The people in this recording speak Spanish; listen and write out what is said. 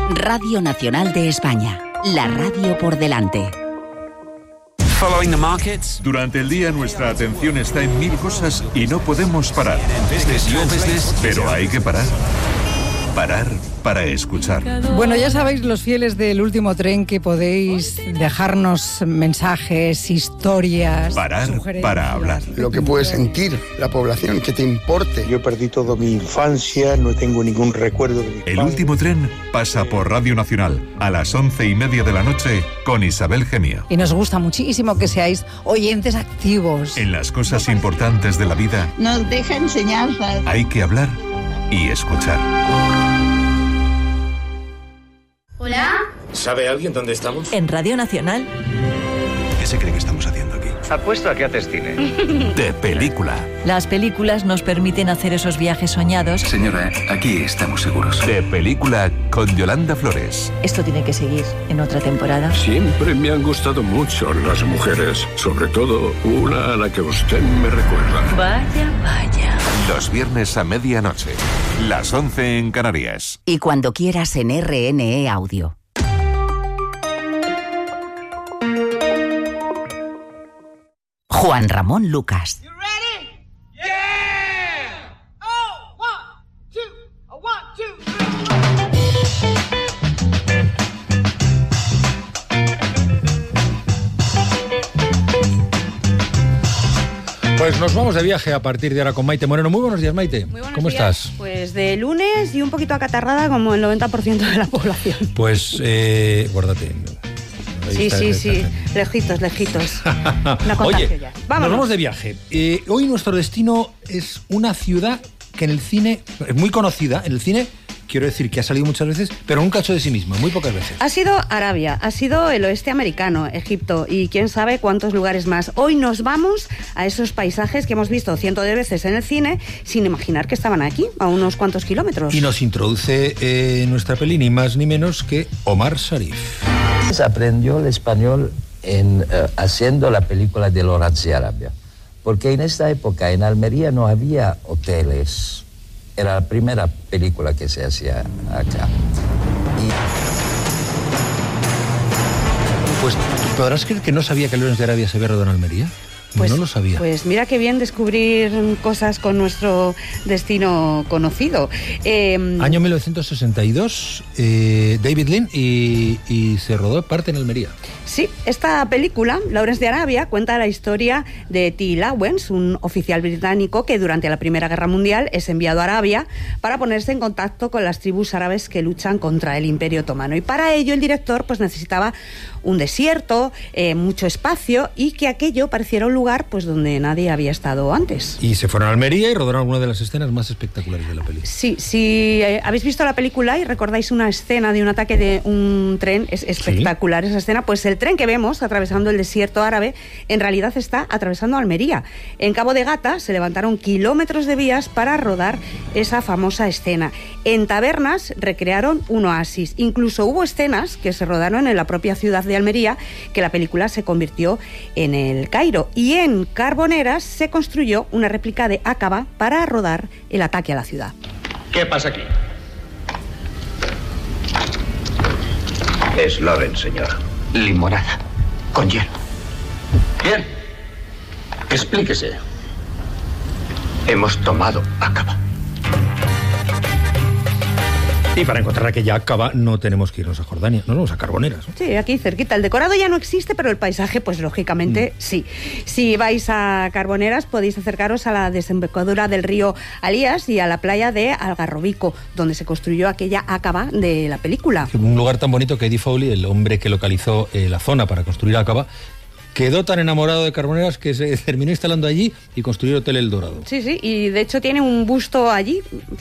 Radio Nacional de España. La radio por delante. Following the markets. Durante el día nuestra atención está en mil cosas y no podemos parar. Pero hay que parar. Parar para escuchar. Bueno, ya sabéis, los fieles del último tren, que podéis dejarnos mensajes, historias, parar para hablar. Lo que puede sentir la población, que te importe. Yo perdí toda mi infancia, no tengo ningún recuerdo de mi El último tren pasa por Radio Nacional a las 11:30 de la noche con Isabel Gemio. Y nos gusta muchísimo que seáis oyentes activos. En las cosas importantes de la vida nos deja enseñanzas. Hay que hablar y escuchar. ¿Hola? ¿Sabe alguien dónde estamos? En Radio Nacional. ¿Qué se cree que estamos haciendo aquí? Apuesto a que haces cine. De película. Las películas nos permiten hacer esos viajes soñados. Señora, aquí estamos seguros. De película con Yolanda Flores. Esto tiene que seguir en otra temporada. Siempre me han gustado mucho las mujeres, sobre todo una a la que usted me recuerda. Vaya, vaya. Los viernes a medianoche, las 11 en Canarias. Y cuando quieras en RNE Audio. Juan Ramón Lucas. Pues nos vamos de viaje a partir de ahora con Maite Moreno. Muy buenos días, Maite. Muy buenos ¿Cómo días. estás? Pues de lunes y un poquito acatarrada como el 90% de la población. Pues guárdate. Sí. Lejitos. No contagio. Oye, ya. nos vamos de viaje. Hoy nuestro destino es una ciudad que en el cine es muy conocida. En el cine, quiero decir que ha salido muchas veces, pero nunca ha hecho de sí misma, muy pocas veces. Ha sido Arabia, ha sido el oeste americano, Egipto y quién sabe cuántos lugares más. Hoy nos vamos a esos paisajes que hemos visto cientos de veces en el cine sin imaginar que estaban aquí, a unos cuantos kilómetros. Y nos introduce nuestra peli ni más ni menos que Omar Sharif. Aprendió el español haciendo la película de Lawrence de Arabia, porque en esta época en Almería no había hoteles. Era la primera película que se hacía acá. Pues, ¿podrás creer que no sabía que Lawrence de Arabia se había rodado en Almería? Pues, no lo sabía. Pues mira qué bien descubrir cosas con nuestro destino conocido. Año 1962, David Lean y se rodó parte en Almería. Sí, esta película, Lawrence de Arabia, cuenta la historia de T. Lawrence, un oficial británico que durante la Primera Guerra Mundial es enviado a Arabia para ponerse en contacto con las tribus árabes que luchan contra el Imperio Otomano. Y para ello el director pues necesitaba un desierto, mucho espacio y que aquello pareciera un lugar pues donde nadie había estado antes. Y se fueron a Almería y rodaron algunas de las escenas más espectaculares de la película. Sí, si habéis visto la película y recordáis una escena de un ataque de un tren, es espectacular esa escena, pues el tren que vemos atravesando el desierto árabe en realidad está atravesando Almería. En Cabo de Gata se levantaron kilómetros de vías para rodar esa famosa escena. En Tabernas recrearon un oasis. Incluso hubo escenas que se rodaron en la propia ciudad de Almería, que la película se convirtió en el Cairo. Y en Carboneras se construyó una réplica de Aqaba para rodar el ataque a la ciudad. ¿Qué pasa aquí? Es Lawrence, señor. Limonada. Con hielo. Bien. Explíquese. Hemos tomado Aqaba. Y para encontrar aquella Aqaba no tenemos que irnos a Jordania, nos vamos a Carboneras. Sí, aquí cerquita. El decorado ya no existe, pero el paisaje, pues lógicamente sí. Si vais a Carboneras podéis acercaros a la desembocadura del río Alías y a la playa de Algarrobico, donde se construyó aquella Aqaba de la película. Un lugar tan bonito que Eddie Fowley, el hombre que localizó la zona para construir Aqaba, quedó tan enamorado de Carboneras que se terminó instalando allí y construyó el Hotel El Dorado. Sí, y de hecho tiene un busto allí